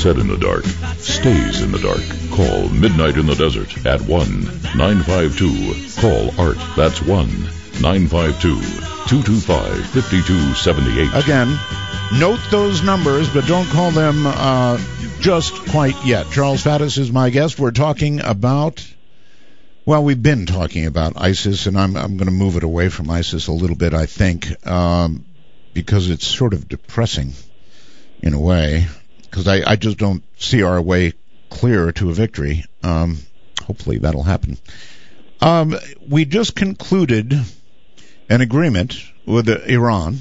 said in the dark stays in the dark. Call Midnight in the Desert at 1-952. Call Art. That's 1-952-225-5278. Again, note those numbers, but don't call them just quite yet. Charles Faddis is my guest. We're talking about, well, we've been talking about ISIS, and I'm going to move it away from ISIS a little bit, I think, because it's sort of depressing in a way, because I just don't see our way clear to a victory. Hopefully that'll happen. We just concluded an agreement with Iran,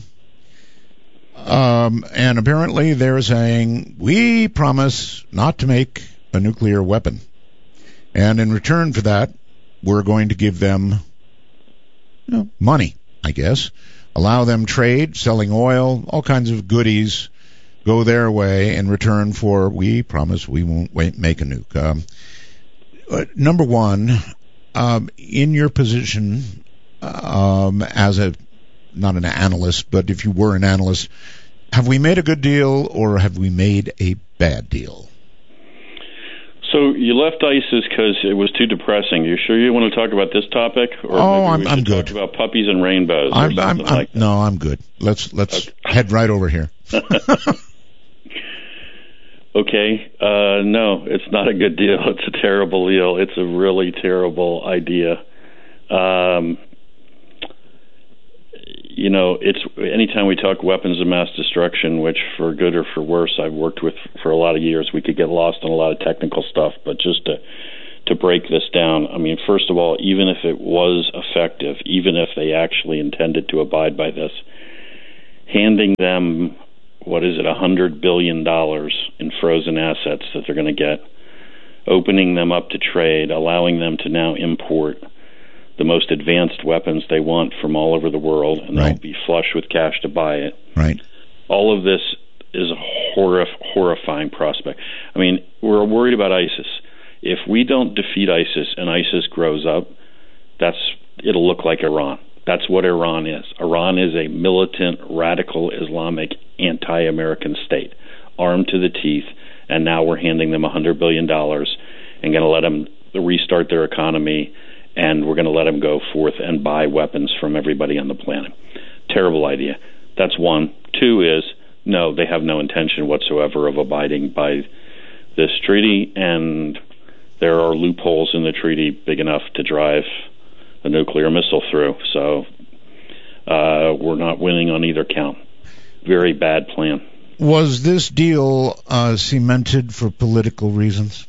and apparently they're saying, we promise not to make a nuclear weapon. And in return for that, we're going to give them money, I guess. Allow them trade, selling oil, all kinds of goodies go their way in return for, we promise we won't make a nuke. Number one, in your position as not an analyst, but if you were an analyst, have we made a good deal or have we made a bad deal? So you left ISIS because it was too depressing. You sure you want to talk about this topic? Or I'm good. Talk about puppies and rainbows or something like that? No, I'm good. Let's head right over here. Okay. No, it's not a good deal. It's a terrible deal. It's a really terrible idea. It's anytime we talk weapons of mass destruction, which for good or for worse I've worked with for a lot of years, we could get lost in a lot of technical stuff. But just to break this down, I mean, first of all, even if it was effective, even if they actually intended to abide by this, handing them, $100 billion in frozen assets that they're going to get, opening them up to trade, allowing them to now import the most advanced weapons they want from all over the world, and they'll be flush with cash to buy it. Right. All of this is a horrifying prospect. I mean, we're worried about ISIS. If we don't defeat ISIS and ISIS grows up, it'll look like Iran. That's what Iran is. Iran is a militant, radical, Islamic, anti-American state, armed to the teeth, and now we're handing them $100 billion and going to let them restart their economy, and we're going to let them go forth and buy weapons from everybody on the planet. Terrible idea. That's one. Two is, no, they have no intention whatsoever of abiding by this treaty, and there are loopholes in the treaty big enough to drive a nuclear missile through. So we're not winning on either count. Very bad plan. Was this deal cemented for political reasons?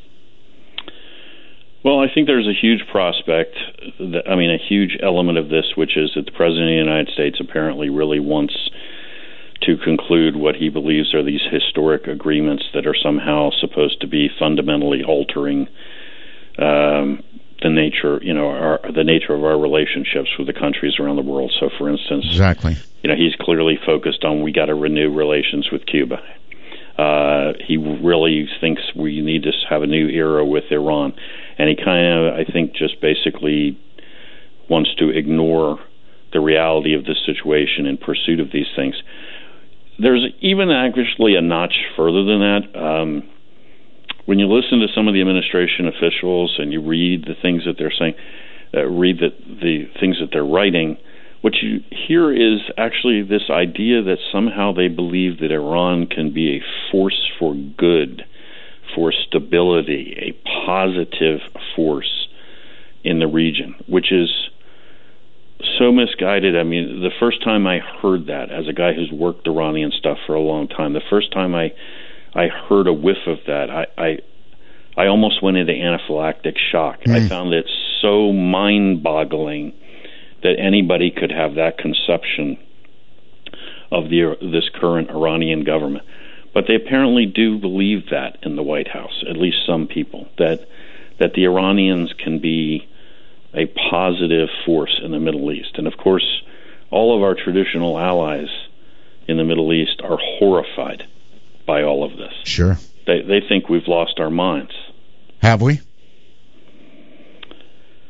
Well, I think there's a huge prospect, a huge element of this, which is that the President of the United States apparently really wants to conclude what he believes are these historic agreements that are somehow supposed to be fundamentally altering the nature of our relationships with the countries around the world. So, for instance, exactly, he's clearly focused on we got to renew relations with Cuba. He really thinks we need to have a new era with Iran. And he kind of, I think, just basically wants to ignore the reality of the situation in pursuit of these things. There's even actually a notch further than that. When you listen to some of the administration officials and you read the things that they're saying, read the things that they're writing, what you hear is actually this idea that somehow they believe that Iran can be a force for good, for stability, a positive force in the region, which is so misguided. I mean, the first time I heard that, as a guy who's worked Iranian stuff for a long time, the first time I heard a whiff of that, I almost went into anaphylactic shock. I found it so mind-boggling that anybody could have that conception of this current Iranian government. But they apparently do believe that in the White House, at least some people, that the Iranians can be a positive force in the Middle East. And, of course, all of our traditional allies in the Middle East are horrified by all of this. Sure. They think we've lost our minds. Have we?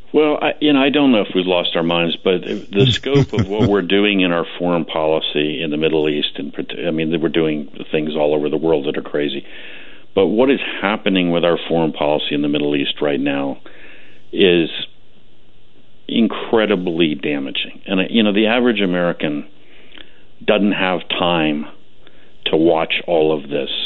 Well, I don't know if we've lost our minds, but the scope of what we're doing in our foreign policy in the Middle East, we're doing things all over the world that are crazy. But what is happening with our foreign policy in the Middle East right now is incredibly damaging. And, the average American doesn't have time to watch all of this.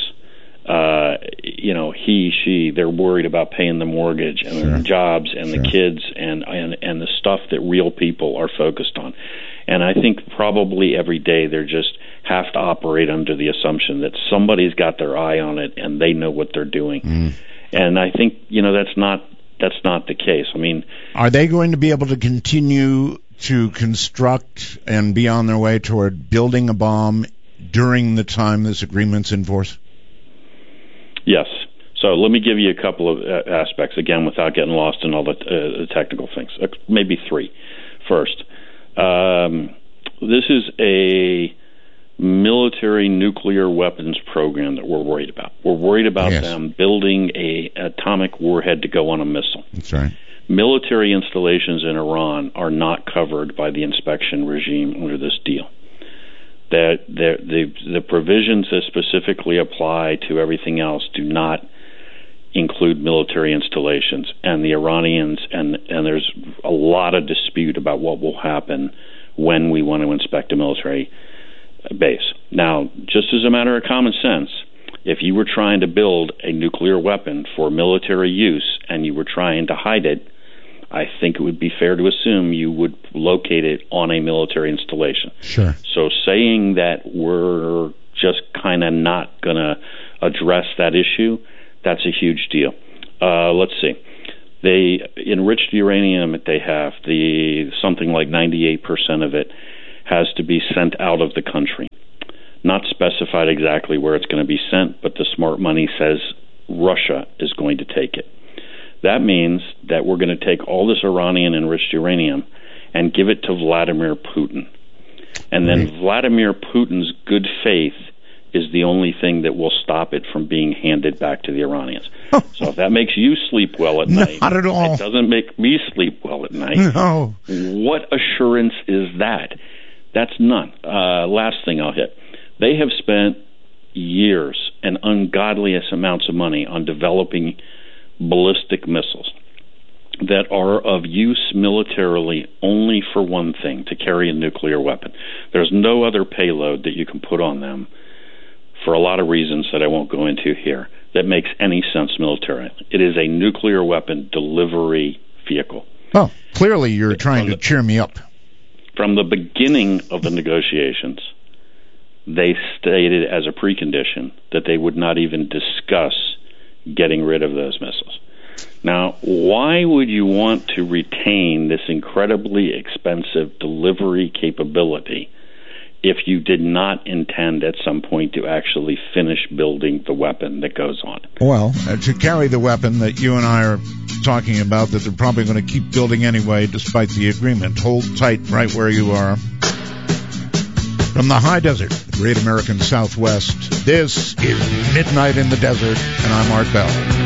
They're worried about paying the mortgage and their jobs and the kids and the stuff that real people are focused on. And I think probably every day they just have to operate under the assumption that somebody's got their eye on it and they know what they're doing. And I think, that's not the case. Are they going to be able to continue to construct and be on their way toward building a bomb during the time this agreement's in force? Yes. So let me give you a couple of aspects, again, without getting lost in all the technical things. Maybe three. First, this is a military nuclear weapons program that we're worried about. We're worried about them building an atomic warhead to go on a missile. That's right. Military installations in Iran are not covered by the inspection regime under this deal. That the provisions that specifically apply to everything else do not include military installations, and the Iranians and there's a lot of dispute about what will happen when we want to inspect a military base. Now, just as a matter of common sense, if you were trying to build a nuclear weapon for military use and you were trying to hide it, I think it would be fair to assume you would locate it on a military installation. Sure. So saying that we're just kind of not going to address that issue, that's a huge deal. Let's see. They enriched uranium that they have, something like 98% of it has to be sent out of the country. Not specified exactly where it's going to be sent, but the smart money says Russia is going to take it. That means that we're going to take all this Iranian enriched uranium and give it to Vladimir Putin. And then Vladimir Putin's good faith is the only thing that will stop it from being handed back to the Iranians. So if that makes you sleep well at night, not at all. It doesn't make me sleep well at night. No. What assurance is that? That's none. Last thing I'll hit. They have spent years and ungodliest amounts of money on developing ballistic missiles that are of use militarily only for one thing, to carry a nuclear weapon. There's no other payload that you can put on them for a lot of reasons that I won't go into here that makes any sense militarily. It is a nuclear weapon delivery vehicle. Well, clearly you're trying to cheer me up. From the beginning of the negotiations, they stated as a precondition that they would not even discuss getting rid of those missiles. Now, why would you want to retain this incredibly expensive delivery capability if you did not intend at some point to actually finish building the weapon that goes on it? Well, to carry the weapon that you and I are talking about that they're probably going to keep building anyway despite the agreement, hold tight right where you are. From the high desert, the great American Southwest, this is Midnight in the Desert, and I'm Art Bell.